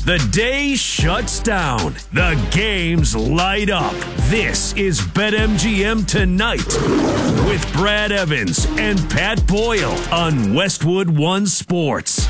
The day shuts down. The games light up. This is BetMGM Tonight with Brad Evans and Pat Boyle on Westwood One Sports.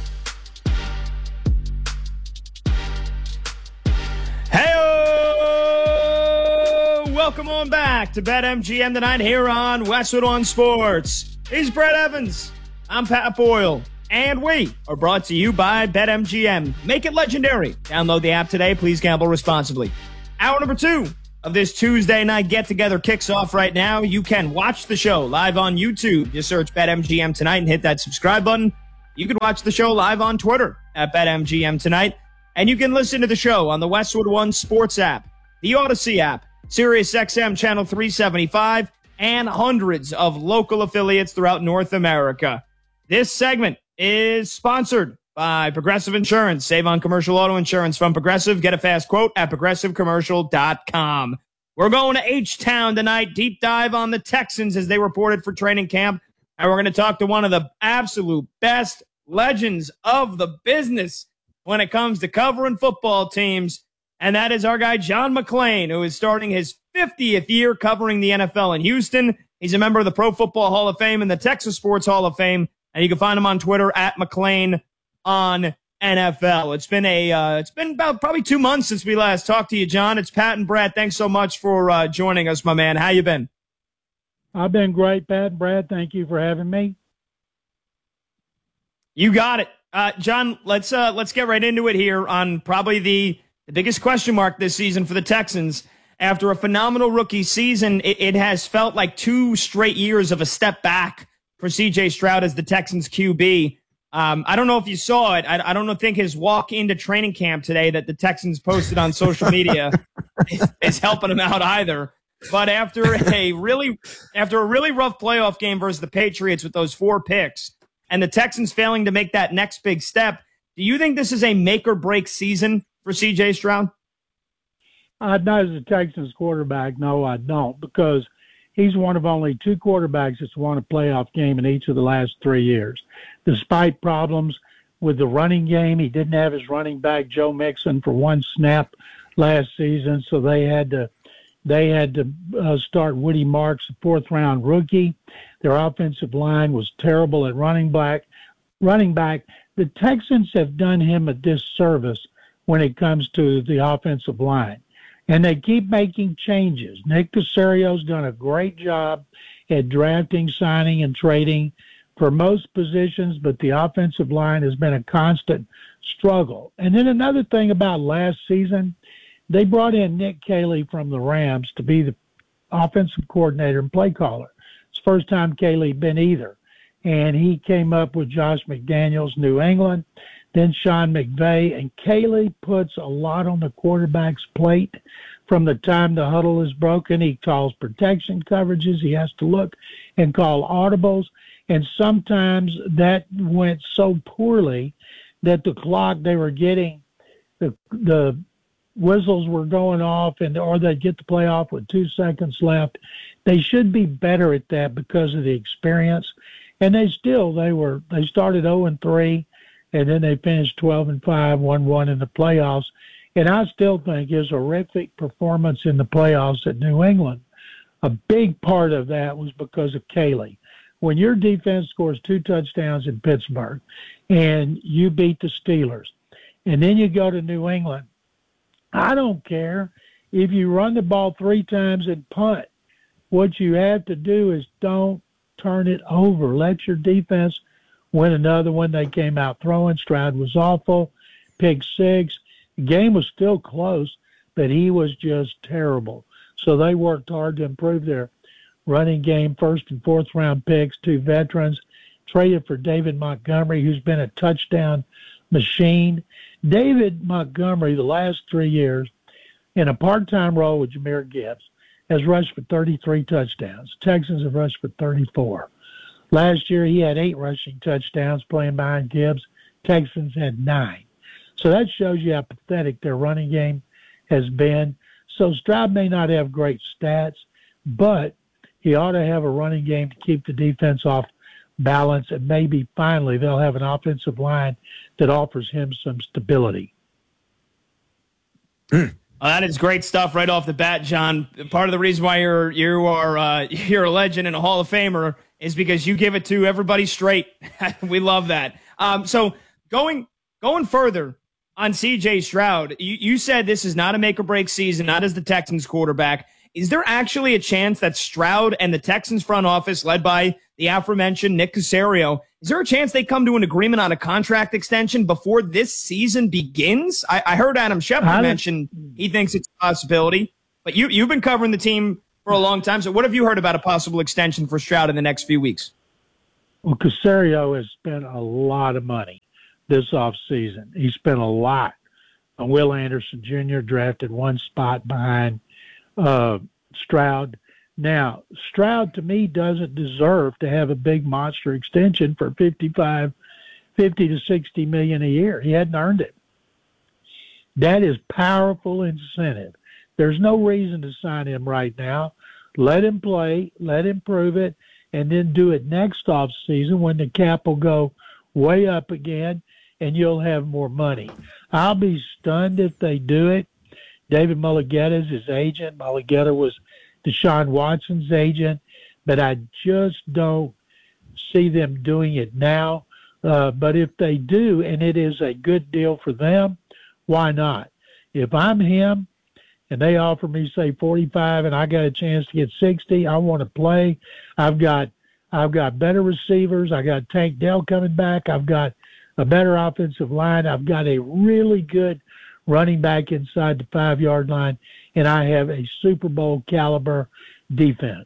Hey-o! Welcome on back to BetMGM Tonight here on Westwood One Sports. He's Brad Evans. I'm Pat Boyle. And we are brought to you by BetMGM. Make it legendary. Download the app today. Please gamble responsibly. Hour number 2 of this Tuesday night get-together kicks off right now. You can watch the show live on YouTube. Just search BetMGM Tonight and hit that subscribe button. You can watch the show live on Twitter at BetMGM Tonight. And you can listen to the show on the Westwood One Sports app, the Odyssey app, SiriusXM Channel 375, and hundreds of local affiliates throughout North America. This segment is sponsored by Progressive Insurance. Save on commercial auto insurance from Progressive. Get a fast quote at progressivecommercial.com. We're going to H-Town tonight. Deep dive on the Texans as they reported for training camp. And we're going to talk to one of the absolute best legends of the business when it comes to covering football teams. And that is our guy, John McClain, who is starting his 50th year covering the NFL in Houston. He's a member of the Pro Football Hall of Fame and the Texas Sports Hall of Fame. And you can find him on Twitter at McClain on NFL. It's been about probably 2 months since we last talked to you, John. It's Pat and Brad. Thanks so much for joining us, my man. How you been? I've been great, Pat and Brad. Thank you for having me. You got it. John, let's get right into it here on probably the biggest question mark this season for the Texans. After a phenomenal rookie season, it has felt like 2 straight years of a step back for C.J. Stroud as the Texans QB. I don't know if you saw it. I don't think his walk into training camp today that the Texans posted on social media is helping him out either. But after a really rough playoff game versus the Patriots with those 4 picks and the Texans failing to make that next big step, do you think this is a make or break season for C.J. Stroud? Not as a Texans quarterback, no, I don't, because he's one of only 2 quarterbacks that's won a playoff game in each of the last 3 years. Despite problems with the running game, he didn't have his running back, Joe Mixon, for 1 snap last season, so they had to start Woody Marks, a 4th-round rookie. Their offensive line was terrible at running back. The Texans have done him a disservice when it comes to the offensive line. And they keep making changes. Nick Caserio's done a great job at drafting, signing, and trading for most positions, but the offensive line has been a constant struggle. And then another thing about last season, they brought in Nick Caley from the Rams to be the offensive coordinator and play caller. It's the first time Caley'd been either. And he came up with Josh McDaniels, New England, then Sean McVay, and Caley puts a lot on the quarterback's plate. From the time the huddle is broken, he calls protection coverages. He has to look and call audibles. And sometimes that went so poorly that the clock they were getting, the whistles were going off, or they'd get the play off with 2 seconds left. They should be better at that because of the experience. And they started 0-3. And then they finished 12-5, 1-1 in the playoffs. And I still think his horrific performance in the playoffs at New England, a big part of that was because of Caley. When your defense scores 2 touchdowns in Pittsburgh and you beat the Steelers, and then you go to New England, I don't care if you run the ball 3 times and punt. What you have to do is don't turn it over. Let your defense win another one. They came out throwing. Stroud was awful. Pick 6. The game was still close, but he was just terrible. So they worked hard to improve their running game. 1st and 4th round picks, 2 veterans. Traded for David Montgomery, who's been a touchdown machine. David Montgomery, the last 3 years, in a part-time role with Jahmyr Gibbs, has rushed for 33 touchdowns. Texans have rushed for 34. Last year, he had 8 rushing touchdowns playing behind Gibbs. Texans had 9. So that shows you how pathetic their running game has been. So Stroud may not have great stats, but he ought to have a running game to keep the defense off balance, and maybe finally they'll have an offensive line that offers him some stability. That is great stuff right off the bat, John. Part of the reason why you're a legend and a Hall of Famer is because you give it to everybody straight. We love that. So going further on C.J. Stroud, you said this is not a make or break season, not as the Texans quarterback. Is there actually a chance that Stroud and the Texans front office, led by the aforementioned Nick Caserio, is there a chance they come to an agreement on a contract extension before this season begins? I heard Adam Schefter mention he thinks it's a possibility, but you've been covering the team for a long time. So what have you heard about a possible extension for Stroud in the next few weeks? Well, Caserio has spent a lot of money this offseason. He spent a lot on Will Anderson Jr., drafted one spot behind Stroud. Now, Stroud, to me, doesn't deserve to have a big monster extension for $50 to $60 million a year. He hadn't earned it. That is powerful incentive. There's no reason to sign him right now. Let him play, let him prove it, and then do it next off season when the cap will go way up again and you'll have more money. I'll be stunned if they do it. David Mulligetta is his agent. Mulligetta was Deshaun Watson's agent, but I just don't see them doing it now. But if they do, and it is a good deal for them, why not? If I'm him and they offer me, say, 45 and I got a chance to get 60, I want to play. I've got better receivers. I got Tank Dell coming back. I've got a better offensive line. I've got a really good running back inside the 5-yard line, and I have a Super Bowl caliber defense.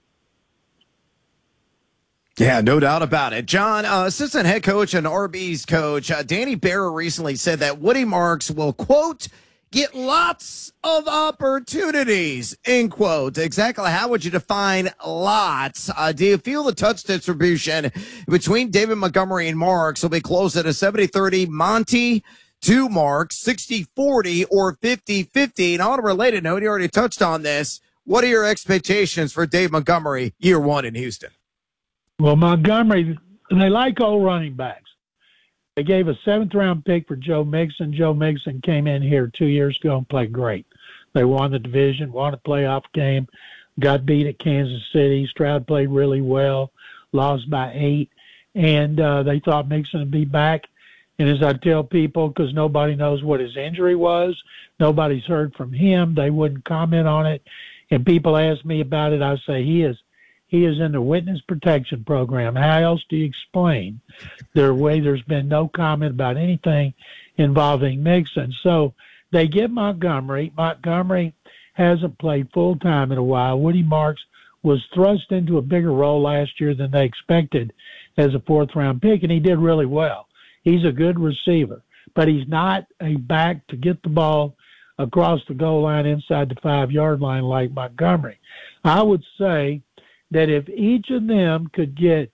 Yeah, no doubt about it. John, assistant head coach and RB's coach, Danny Barra recently said that Woody Marks will, quote, get lots of opportunities, end quote. Exactly how would you define lots? Do you feel the touch distribution between David Montgomery and Marks will be close at a 70-30 Monty to Marks, 60-40 or 50-50? And on a related note, you already touched on this. What are your expectations for Dave Montgomery year one in Houston? Well, Montgomery, they like old running backs. They gave a 7th-round pick for Joe Mixon. Joe Mixon came in here 2 years ago and played great. They won the division, won a playoff game, got beat at Kansas City. Stroud played really well, lost by 8, and they thought Mixon would be back. And as I tell people, because nobody knows what his injury was, nobody's heard from him, they wouldn't comment on it. And people ask me about it, I say he is in the witness protection program. How else do you explain there's been no comment about anything involving Mixon? So they get Montgomery. Montgomery hasn't played full-time in a while. Woody Marks was thrust into a bigger role last year than they expected as a 4th-round pick, and he did really well. He's a good receiver, but he's not a back to get the ball across the goal line inside the 5-yard line like Montgomery. I would say that if each of them could get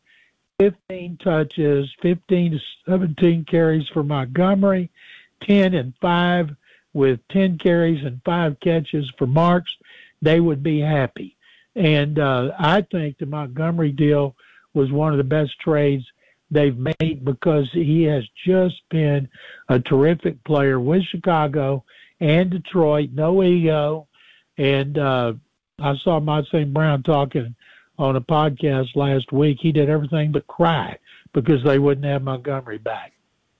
15 touches, 15 to 17 carries for Montgomery, 10 and 5 with 10 carries and 5 catches for Marks, they would be happy. And I think the Montgomery deal was one of the best trades they've made because he has just been a terrific player with Chicago and Detroit, no ego. And I saw Mott St. Brown talking on a podcast last week. He did everything but cry because they wouldn't have Montgomery back.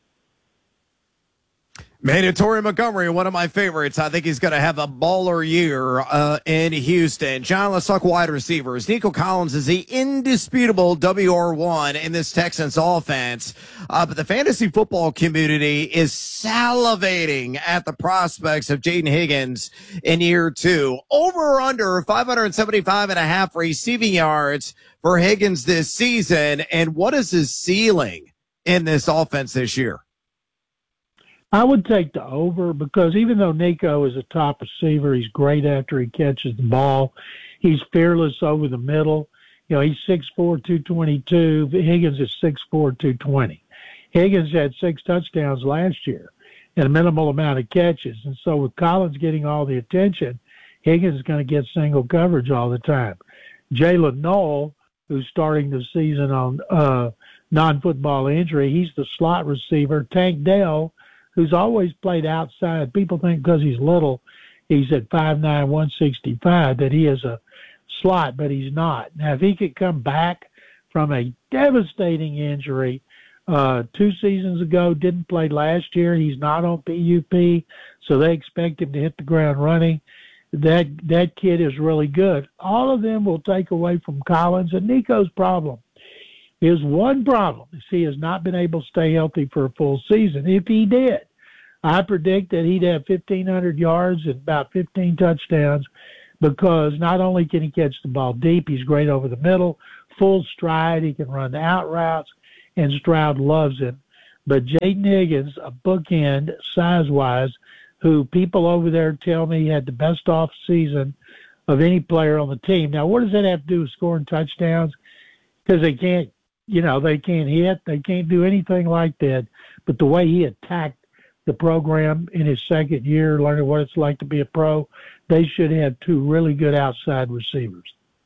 Mandatory Montgomery, one of my favorites. I think he's going to have a baller year in Houston. John, let's talk wide receivers. Nico Collins is the indisputable WR1 in this Texans offense. But the fantasy football community is salivating at the prospects of Jaden Higgins in year 2. Over or under 575.5 receiving yards for Higgins this season. And what is his ceiling in this offense this year? I would take the over because even though Nico is a top receiver, he's great after he catches the ball. He's fearless over the middle. You know, he's 6'4", 222. Higgins is 6'4", 220. Higgins had 6 touchdowns last year and a minimal amount of catches. And so with Collins getting all the attention, Higgins is going to get single coverage all the time. Jalen Noel, who's starting the season on non-football injury, he's the slot receiver. Tank Dell, who's always played outside. People think because he's little, he's at 5'9", 165, that he is a slot, but he's not. Now, if he could come back from a devastating injury 2 seasons ago, didn't play last year, he's not on PUP, so they expect him to hit the ground running. That kid is really good. All of them will take away from Collins, and Nico's problem. His one problem is he has not been able to stay healthy for a full season. If he did, I predict that he'd have 1,500 yards and about 15 touchdowns, because not only can he catch the ball deep, he's great over the middle, full stride, he can run the out routes, and Stroud loves him. But Jaden Higgins, a bookend size-wise, who people over there tell me had the best off season of any player on the team. Now, what does that have to do with scoring touchdowns? Because they can't, they can't hit, they can't do anything like that. But the way he attacked the program in his second year, learning what it's like to be a pro, they should have 2 really good outside receivers.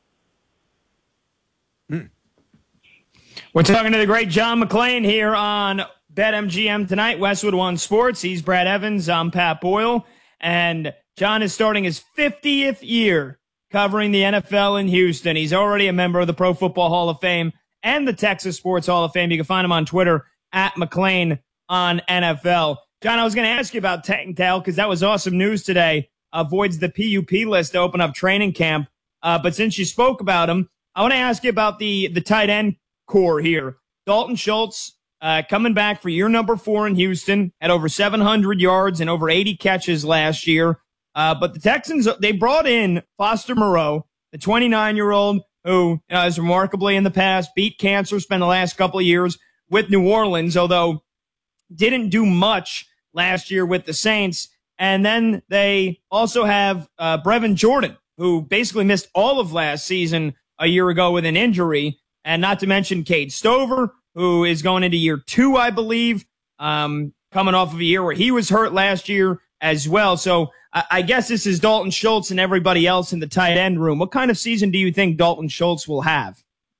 We're talking to the great John McClain here on BetMGM tonight, Westwood One Sports. He's Brad Evans. I'm Pat Boyle. And John is starting his 50th year covering the NFL in Houston. He's already a member of the Pro Football Hall of Fame and the Texas Sports Hall of Fame. You can find him on Twitter at McClain on NFL. John, I was going to ask you about Tangtale because that was awesome news today. Avoids the PUP list to open up training camp. But since you spoke about him, I want to ask you about the tight end core here. Dalton Schultz coming back for year number 4 in Houston at over 700 yards and over 80 catches last year. But the Texans, they brought in Foster Moreau, the 29-year-old who has remarkably in the past beat cancer, spent the last couple of years with New Orleans, although didn't do much last year with the Saints. And then they also have Brevin Jordan, who basically missed all of last season a year ago with an injury. And not to mention Cade Stover, who is going into year 2, I believe, coming off of a year where he was hurt last year as well. So I guess this is Dalton Schultz and everybody else in the tight end room. What kind of season do you think Dalton Schultz will have?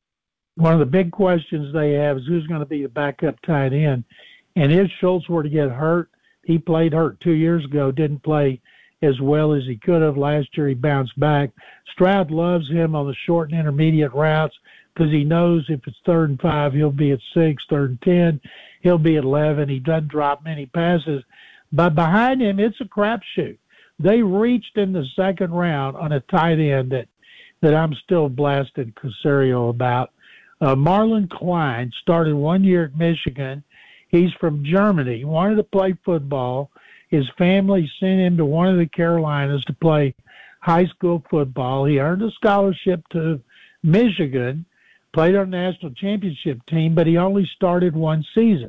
One of the big questions they have is who's going to be the backup tight end. And if Schultz were to get hurt, he played hurt 2 years ago, didn't play as well as he could have. Last year he bounced back. Stroud loves him on the short and intermediate routes because he knows if it's 3rd and 5, he'll be at 6, 3rd and 10, he'll be at 11. He doesn't drop many passes. But behind him, it's a crapshoot. They reached in the 2nd round on a tight end that I'm still blasted Casario about. Marlon Klein started 1 year at Michigan. He's from Germany. He wanted to play football. His family sent him to one of the Carolinas to play high school football. He earned a scholarship to Michigan, played on the national championship team, but he only started 1 season.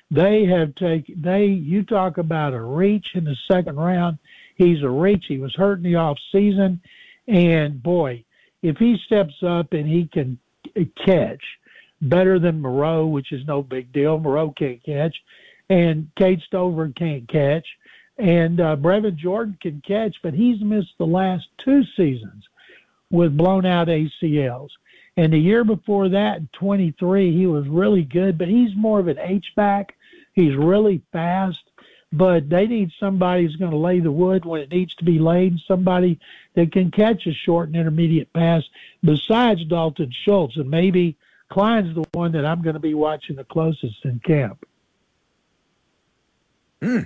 You talk about a reach in the 2nd round. He's a reach. He was hurt in the off season. And boy, if he steps up and he can catch better than Moreau, which is no big deal. Moreau can't catch, and Cade Stover can't catch, and Brevin Jordan can catch, but he's missed the last 2 seasons with blown out ACLs. And the year before that, in 23, he was really good, but he's more of an H-back. He's really fast, but they need somebody who's going to lay the wood when it needs to be laid, somebody that can catch a short and intermediate pass besides Dalton Schultz, and maybe Klein's the one that I'm going to be watching the closest in camp. Yeah,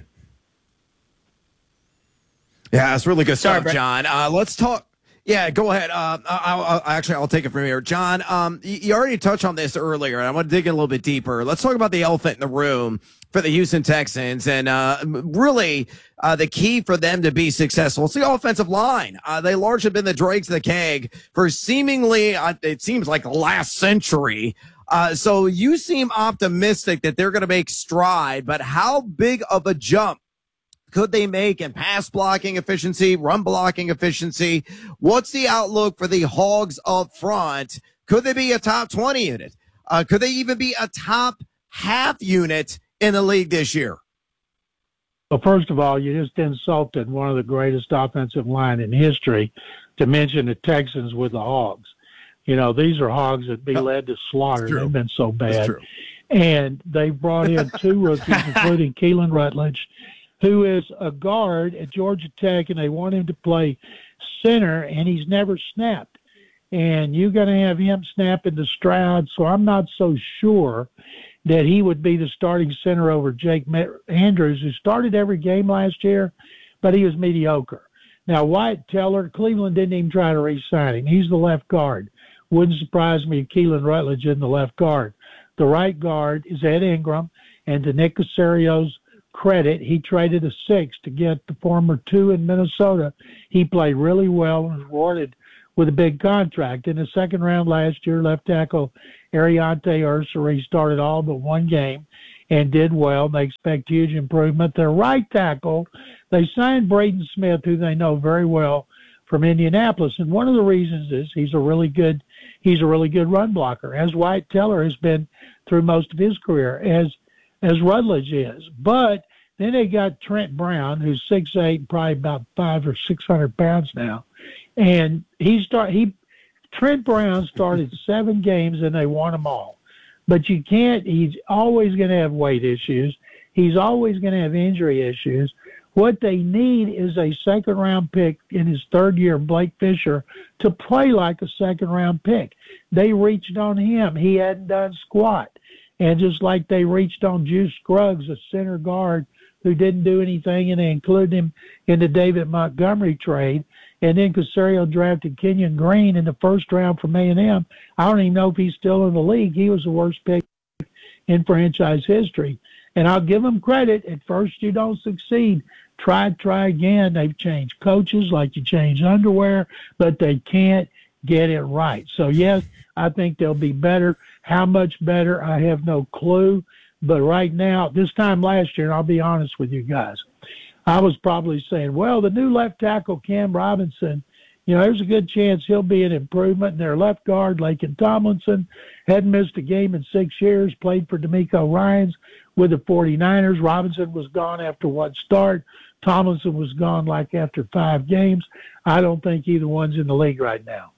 that's really good stuff, John. Let's talk. Yeah, go ahead. I'll take it from here. John, you already touched on this earlier, and I want to dig in a little bit deeper. Let's talk about the elephant in the room for the Houston Texans, and really the key for them to be successful. It's the offensive line. They largely been the dregs of the keg for seemingly, it seems like the last century. So you seem optimistic that they're going to make stride, but how big of a jump could they make in pass blocking efficiency, run blocking efficiency? What's the outlook for the Hogs up front? Could they be a top 20 unit? Could they even be a top half unit in the league this year? Well, first of all, you just insulted one of the greatest offensive line in history to mention the Texans with the Hogs. You know, these are Hogs that be led to slaughter. They've been so bad. And they brought in 2 rookies, including Keelan Rutledge, who is a guard at Georgia Tech, and they want him to play center, and he's never snapped. And you're going to have him snap into Stroud, so I'm not so sure that he would be the starting center over Jake Andrews, who started every game last year, but he was mediocre. Now, Wyatt Teller, Cleveland didn't even try to re-sign him. He's the left guard. Wouldn't surprise me if Keelan Rutledge in the left guard. The right guard is Ed Ingram, and to Nick Casario's credit, he traded a 6 to get the former 2 in Minnesota. He played really well and was rewarded with a big contract. In the second round last year, left tackle Ariante Ursary started all but 1 game and did well. They expect huge improvement. Their right tackle, they signed Braden Smith, who they know very well from Indianapolis. And one of the reasons is he's a really good run blocker, as Wyatt Teller has been through most of his career, as Rutledge is. But then they got Trent Brown, who's 6'8", probably about 500 or 600 pounds now. And Trent Brown started 7 games and they won them all. But he's always going to have weight issues. He's always going to have injury issues. What they need is a second-round pick in his 3rd year, Blake Fisher, to play like a second-round pick. They reached on him. He hadn't done squat. And just like they reached on Juice Scruggs, a center guard who didn't do anything, and they included him in the David Montgomery trade. And then Casario drafted Kenyon Green in the 1st round from A&M. I don't even know if he's still in the league. He was the worst pick in franchise history. And I'll give them credit. At first you don't succeed. Try again. They've changed coaches like you change underwear, but they can't get it right. So, yes, I think they'll be better. How much better, I have no clue. But right now, this time last year, and I'll be honest with you guys, I was probably saying, well, the new left tackle, Cam Robinson, there's a good chance he'll be an improvement. And their left guard, Laken Tomlinson, hadn't missed a game in 6 years, played for D'Amico Ryans with the 49ers. Robinson was gone after 1 start. Tomlinson was gone like after 5 games. I don't think either one's in the league right now.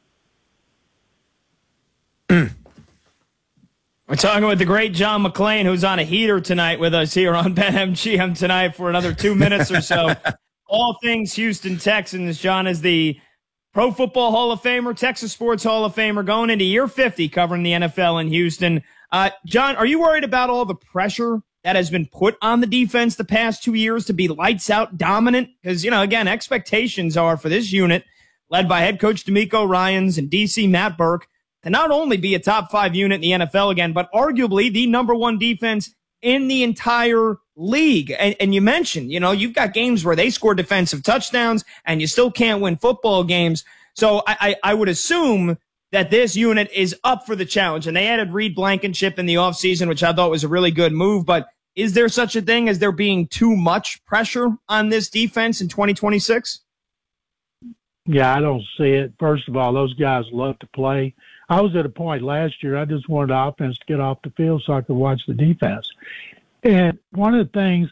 We're talking with the great John McClain, who's on a heater tonight with us here on BetMGM tonight for another 2 minutes or so. All things Houston Texans. John is the Pro Football Hall of Famer, Texas Sports Hall of Famer, going into year 50 covering the NFL in Houston. John, are you worried about all the pressure that has been put on the defense the past 2 years to be lights out dominant? Because, again, expectations are for this unit, led by head coach D'Amico Ryans and DC Matt Burke, to not only be a top 5 unit in the NFL again, but arguably the number 1 defense in the entire league. And you mentioned, you've got games where they score defensive touchdowns and you still can't win football games. So I would assume that this unit is up for the challenge. And they added Reed Blankenship in the offseason, which I thought was a really good move. But is there such a thing as there being too much pressure on this defense in 2026? Yeah, I don't see it. First of all, those guys love to play. I was at a point last year, I just wanted the offense to get off the field so I could watch the defense. And one of the things,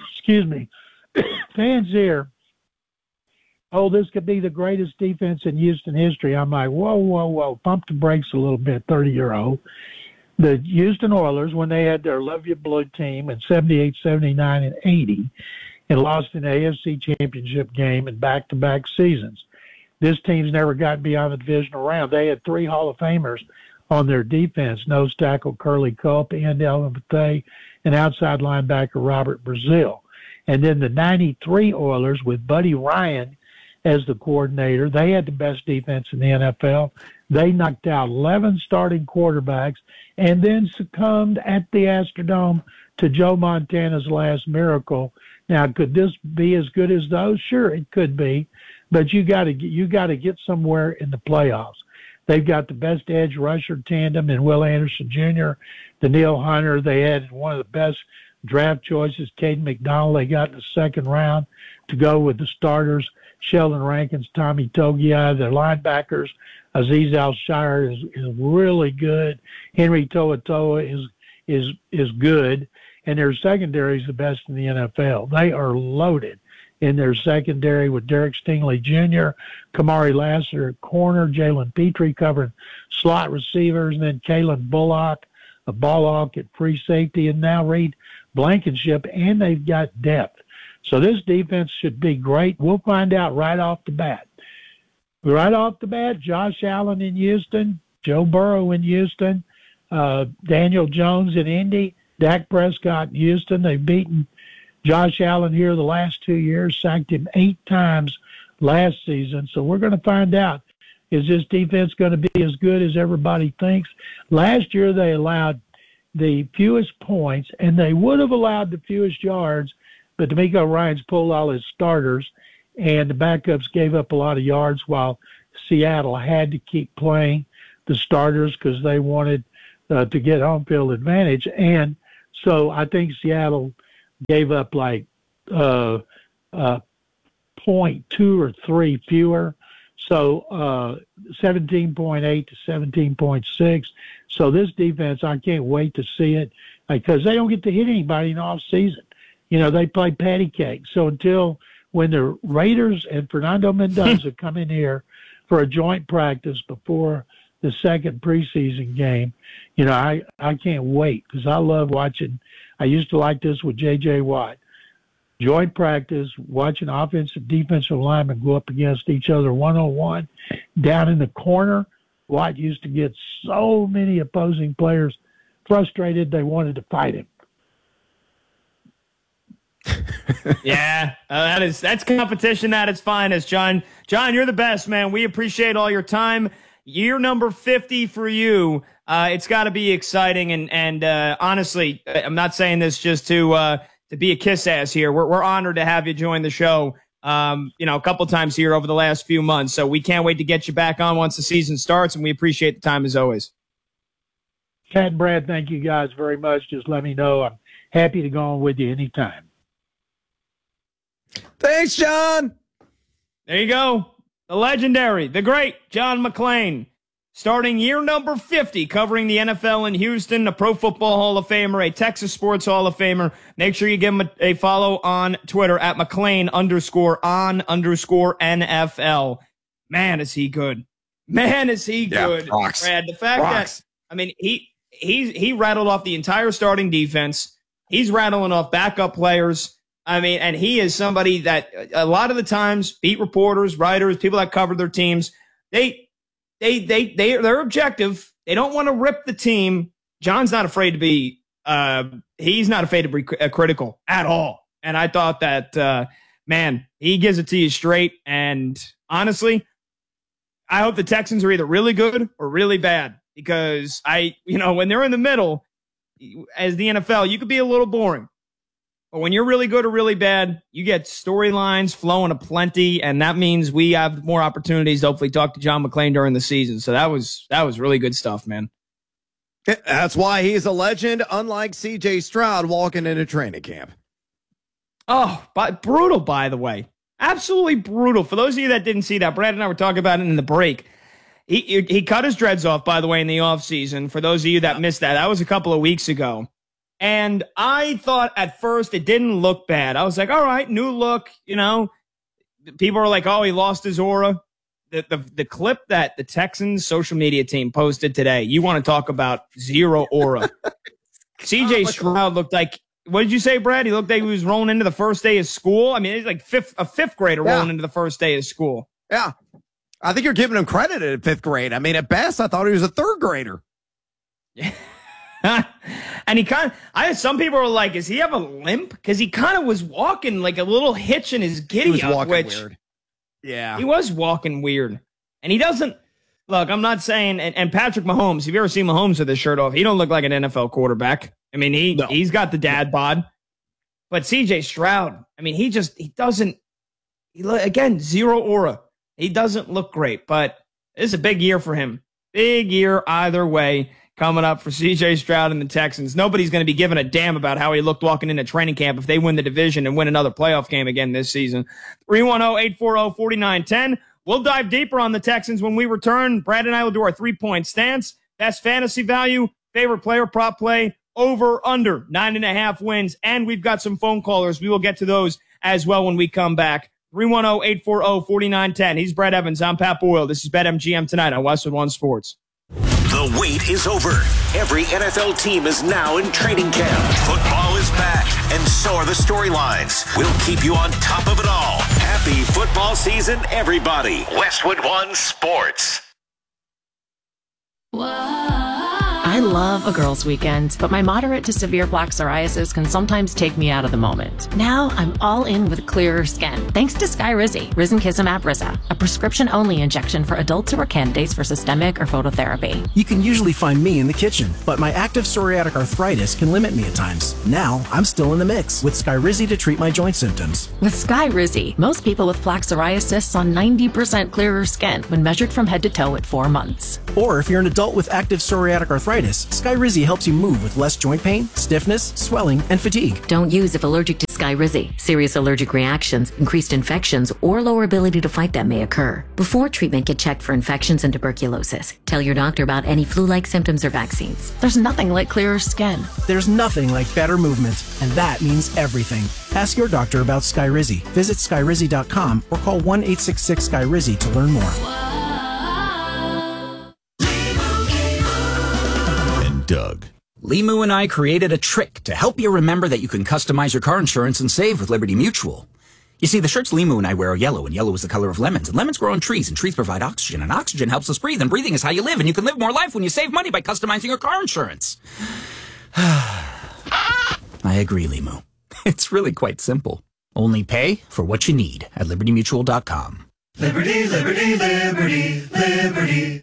fans here, this could be the greatest defense in Houston history. I'm like, whoa, pump the brakes a little bit, 30-year-old. The Houston Oilers, when they had their Love Your Blue team in 78, 79, and 80, and lost an AFC championship game in back-to-back seasons. This team's never gotten beyond the divisional round. They had 3 Hall of Famers on their defense, nose tackle Curly Culp, and Elvin Bethea, and outside linebacker Robert Brazile. And then the 93 Oilers with Buddy Ryan as the coordinator, they had the best defense in the NFL. They knocked out 11 starting quarterbacks and then succumbed at the Astrodome to Joe Montana's last miracle. Now, could this be as good as those? Sure, it could be. But you got to get somewhere in the playoffs. They've got the best edge rusher tandem in Will Anderson Jr., Danielle Hunter. They had one of the best draft choices, Caden McDonald. They got in the second round to go with the starters, Sheldon Rankins, Tommy Togiai. Their linebackers, Azeez Al-Shire is really good. Henry To'oTo'o is good. And their secondary is the best in the NFL. They are loaded in their secondary with Derek Stingley Jr., Kamari Lassiter at corner, Jalen Petrie covering slot receivers, and then Kalen Bullock, a ball hawk at free safety, and now Reed Blankenship, and they've got depth. So this defense should be great. We'll find out right off the bat. Right off the bat, Josh Allen in Houston, Joe Burrow in Houston, Daniel Jones in Indy, Dak Prescott in Houston. They've beaten Josh Allen here the last 2 years, sacked him 8 times last season. So we're going to find out, is this defense going to be as good as everybody thinks? Last year they allowed the fewest points, and they would have allowed the fewest yards, but D'Amico Ryans pulled all his starters, and the backups gave up a lot of yards while Seattle had to keep playing the starters because they wanted to get home field advantage. And so I think Seattle gave up like 0.2 or 3 fewer. So 17.8 to 17.6. So this defense, I can't wait to see it because they don't get to hit anybody in the off season. You know, they play patty cake. So until when the Raiders and Fernando Mendoza come in here for a joint practice before the second preseason game, you know, I can't wait because I love watching. I used to like this with J.J. Watt. Joint practice, watching offensive, defensive linemen go up against each other one-on-one. Down in the corner, Watt used to get so many opposing players frustrated they wanted to fight him. Yeah, that's competition at its finest, John. John, you're the best, man. We appreciate all your time. Year number 50 for you. It's got to be exciting, and honestly, I'm not saying this just to be a kiss ass here. We're honored to have you join the show. A couple times here over the last few months. So we can't wait to get you back on once the season starts, and we appreciate the time as always. Pat and Brad, thank you guys very much. Just let me know. I'm happy to go on with you anytime. Thanks, John. There you go. The legendary, the great John McClain, starting year number 50, covering the NFL in Houston, a Pro Football Hall of Famer, a Texas Sports Hall of Famer. Make sure you give him a follow on Twitter at McClain_on_NFL. Man, is he good. Man, is he good. Rocks. Brad, the fact that, I mean, he rattled off the entire starting defense. He's rattling off backup players. I mean, and he is somebody that a lot of the times beat reporters, writers, people that cover their teams, they're objective. They don't want to rip the team. John's not afraid to be he's not afraid to be critical at all. And I thought that man, he gives it to you straight. And honestly, I hope the Texans are either really good or really bad because when they're in the middle, as the NFL, you could be a little boring. But when you're really good or really bad, you get storylines flowing aplenty, and that means we have more opportunities to hopefully talk to John McClain during the season. So that was really good stuff, man. That's why he's a legend, unlike C.J. Stroud walking into training camp. Oh, brutal, by the way. Absolutely brutal. For those of you that didn't see that, Brad and I were talking about it in the break. He cut his dreads off, by the way, in the offseason. For those of you that missed that was a couple of weeks ago. And I thought at first it didn't look bad. I was like, all right, new look, People are like, oh, he lost his aura. The clip that the Texans social media team posted today, you want to talk about zero aura. CJ Stroud looked like, what did you say, Brad? He looked like he was rolling into the first day of school. I mean, he's like a fifth grader rolling into the first day of school. Yeah. I think you're giving him credit at 5th grade. I mean, at best, I thought he was a 3rd grader. Yeah. And he some people were like, does he have a limp? Because he kind of was walking like a little hitch in his giddy up, weird. Yeah. He was walking weird. And he doesn't, look, I'm not saying, and Patrick Mahomes, if you ever seen Mahomes with his shirt off, he don't look like an NFL quarterback. I mean, he's got the dad bod. But CJ Stroud, I mean, again, zero aura. He doesn't look great, but this is a big year for him. Big year either way. Coming up for C.J. Stroud and the Texans. Nobody's going to be giving a damn about how he looked walking into training camp if they win the division and win another playoff game again this season. 310-840-4910. We'll dive deeper on the Texans when we return. Brad and I will do our 3-point stance. Best fantasy value, favorite player prop play, over, under, 9.5 wins. And we've got some phone callers. We will get to those as well when we come back. 310-840-4910. He's Brad Evans. I'm Pat Boyle. This is BetMGM tonight on Westwood One Sports. The wait is over. Every NFL team is now in training camp. Football is back, and so are the storylines. We'll keep you on top of it all. Happy football season, everybody. Westwood One Sports. I love a girls' weekend, but my moderate to severe plaque psoriasis can sometimes take me out of the moment. Now I'm all in with clearer skin, thanks to Skyrizi, Risankizumab Riza, a prescription-only injection for adults who are candidates for systemic or phototherapy. You can usually find me in the kitchen, but my active psoriatic arthritis can limit me at times. Now I'm still in the mix with Skyrizi to treat my joint symptoms. With Skyrizi, most people with plaque psoriasis saw 90% clearer skin when measured from head to toe at 4 months. Or if you're an adult with active psoriatic arthritis, Skyrizi helps you move with less joint pain, stiffness, swelling, and fatigue. Don't use if allergic to Skyrizi. Serious allergic reactions, increased infections, or lower ability to fight them may occur. Before treatment, get checked for infections and tuberculosis. Tell your doctor about any flu-like symptoms or vaccines. There's nothing like clearer skin. There's nothing like better movement, and that means everything. Ask your doctor about Skyrizi. Visit Skyrizi.com or call 1-866-SKYRIZI to learn more. Doug. Limu and I created a trick to help you remember that you can customize your car insurance and save with Liberty Mutual. You see, the shirts Limu and I wear are yellow, and yellow is the color of lemons, and lemons grow on trees, and trees provide oxygen, and oxygen helps us breathe, and breathing is how you live, and you can live more life when you save money by customizing your car insurance. I agree, Limu. It's really quite simple. Only pay for what you need at libertymutual.com. Liberty, liberty, liberty, liberty.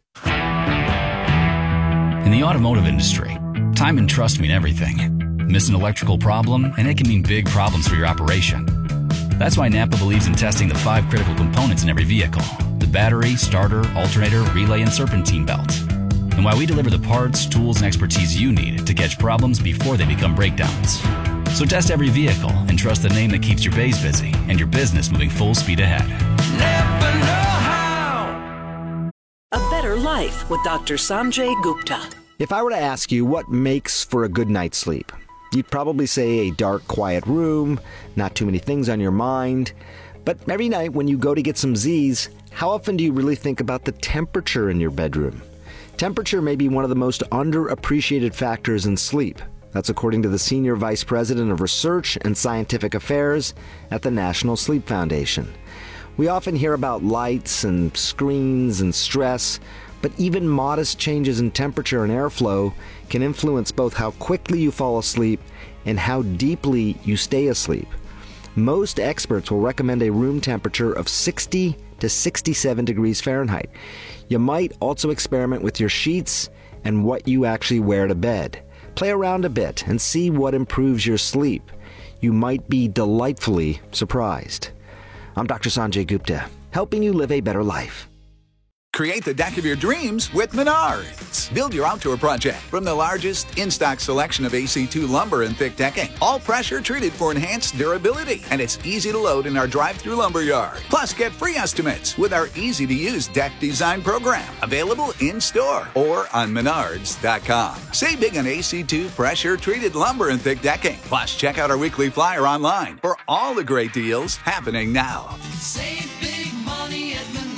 In the automotive industry, time and trust mean everything. Miss an electrical problem, and it can mean big problems for your operation. That's why Napa believes in testing the 5 critical components in every vehicle: the battery, starter, alternator, relay, and serpentine belt. And why we deliver the parts, tools, and expertise you need to catch problems before they become breakdowns. So test every vehicle and trust the name that keeps your bays busy and your business moving full speed ahead. Never know how. A Better Life with Dr. Sanjay Gupta. If I were to ask you what makes for a good night's sleep, you'd probably say a dark, quiet room, not too many things on your mind. But every night when you go to get some Z's, how often do you really think about the temperature in your bedroom? Temperature may be one of the most underappreciated factors in sleep. That's according to the Senior Vice President of Research and Scientific Affairs at the National Sleep Foundation. We often hear about lights and screens and stress, but even modest changes in temperature and airflow can influence both how quickly you fall asleep and how deeply you stay asleep. Most experts will recommend a room temperature of 60 to 67 degrees Fahrenheit. You might also experiment with your sheets and what you actually wear to bed. Play around a bit and see what improves your sleep. You might be delightfully surprised. I'm Dr. Sanjay Gupta, helping you live a better life. Create the deck of your dreams with Menards. Build your outdoor project from the largest in-stock selection of AC2 lumber and thick decking. All pressure treated for enhanced durability. And it's easy to load in our drive-through lumber yard. Plus, get free estimates with our easy-to-use deck design program. Available in-store or on Menards.com. Save big on AC2 pressure-treated lumber and thick decking. Plus, check out our weekly flyer online for all the great deals happening now. Save big money at Menards.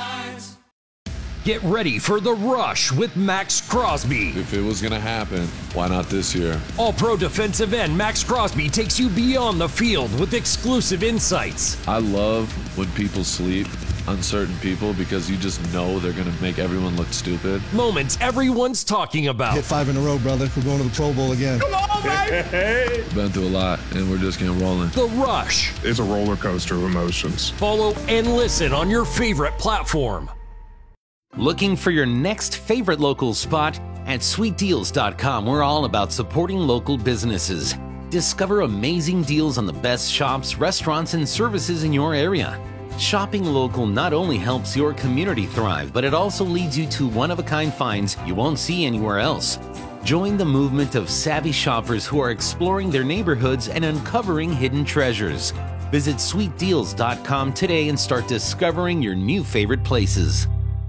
Get ready for The Rush with Max Crosby. If it was going to happen, why not this year? All-pro defensive end Max Crosby takes you beyond the field with exclusive insights. I love when people sleep, uncertain people, because you just know they're going to make everyone look stupid. Moments everyone's talking about. Hit 5 in a row, brother. We're going to the Pro Bowl again. Come on, baby! Been through a lot, and we're just getting rolling. The Rush. It's a roller coaster of emotions. Follow and listen on your favorite platform. Looking for your next favorite local spot? At sweetdeals.com, we're all about supporting local businesses. Discover amazing deals on the best shops, restaurants, and services in your area. Shopping local not only helps your community thrive, but it also leads you to one-of-a-kind finds you won't see anywhere else. Join the movement of savvy shoppers who are exploring their neighborhoods and uncovering hidden treasures. Visit sweetdeals.com today and start discovering your new favorite places.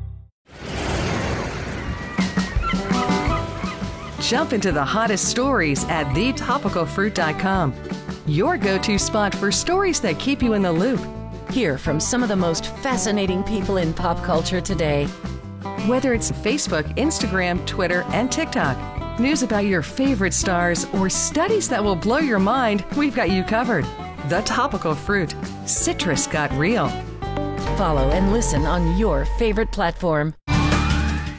Jump into the hottest stories at thetopicalfruit.com. Your go-to spot for stories that keep you in the loop. Hear from some of the most fascinating people in pop culture today. Whether it's Facebook, Instagram, Twitter, and TikTok, news about your favorite stars, or studies that will blow your mind, we've got you covered. The Topical Fruit. Citrus got real. Follow and listen on your favorite platform.